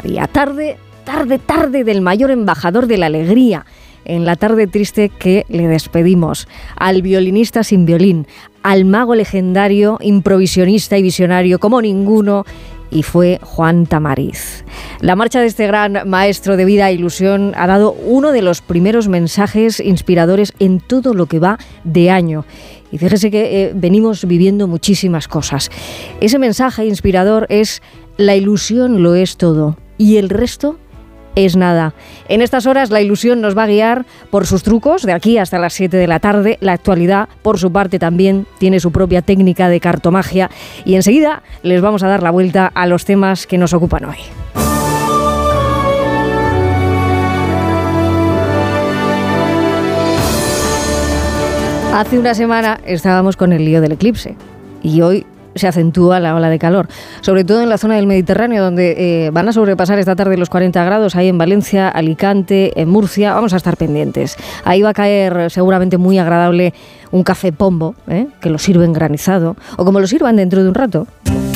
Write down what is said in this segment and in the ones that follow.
día. Tarde del mayor embajador de la alegría. En la tarde triste que le despedimos. Al violinista sin violín, al mago legendario, improvisionista y visionario como ninguno, y fue Juan Tamariz. La marcha de este gran maestro de vida e ilusión ha dado uno de los primeros mensajes inspiradores en todo lo que va de año. Y fíjese que venimos viviendo muchísimas cosas. Ese mensaje inspirador es: la ilusión lo es todo y el resto es nada. En estas horas la ilusión nos va a guiar por sus trucos de aquí hasta las 7 de la tarde. La actualidad, por su parte, también tiene su propia técnica de cartomagia. Y enseguida les vamos a dar la vuelta a los temas que nos ocupan hoy. Hace una semana estábamos con el lío del eclipse y hoy se acentúa la ola de calor, sobre todo en la zona del Mediterráneo, donde van a sobrepasar esta tarde los 40 grados, ahí en Valencia, Alicante, en Murcia. Vamos a estar pendientes. Ahí va a caer seguramente muy agradable un café pombo, que lo sirven granizado, o como lo sirvan dentro de un rato.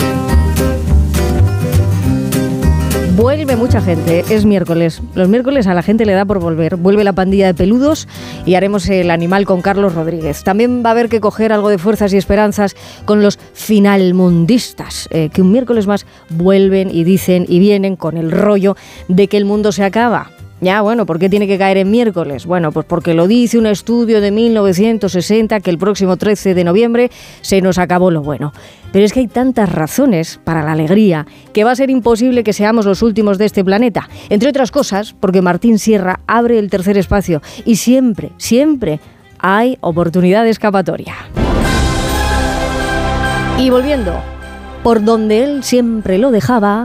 Vuelve mucha gente, es miércoles. Los miércoles a la gente le da por volver. Vuelve la pandilla de peludos y haremos el animal con Carlos Rodríguez. También va a haber que coger algo de fuerzas y esperanzas con los finalmundistas, que un miércoles más vuelven y dicen y vienen con el rollo de que el mundo se acaba. Ya, bueno, ¿por qué tiene que caer en miércoles? Bueno, pues porque lo dice un estudio de 1960 que el próximo 13 de noviembre se nos acabó lo bueno. Pero es que hay tantas razones para la alegría que va a ser imposible que seamos los últimos de este planeta. Entre otras cosas, porque Martín Sierra abre el tercer espacio y siempre hay oportunidad de escapatoria. Y volviendo, por donde él siempre lo dejaba,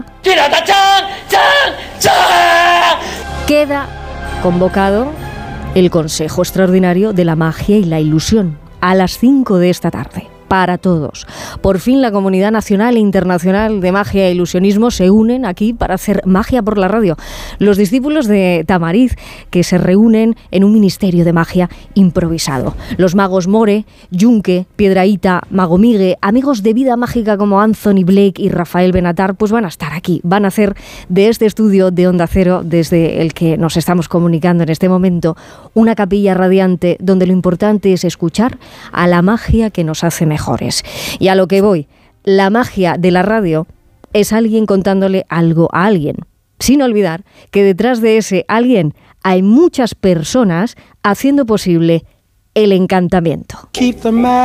queda convocado el Consejo Extraordinario de la Magia y la Ilusión a las 5 de esta tarde. Para todos. Por fin la comunidad nacional e internacional de magia e ilusionismo se unen aquí para hacer magia por la radio. Los discípulos de Tamariz, que se reúnen en un ministerio de magia improvisado. Los magos More, Yunque, Piedrahita, Mago Migue, amigos de vida mágica como Anthony Blake y Rafael Benatar, pues van a estar aquí. Van a hacer de este estudio de Onda Cero, desde el que nos estamos comunicando en este momento, una capilla radiante donde lo importante es escuchar a la magia que nos hace mejores. Y a lo que voy, la magia de la radio es alguien contándole algo a alguien, sin olvidar que detrás de ese alguien hay muchas personas haciendo posible el encantamiento.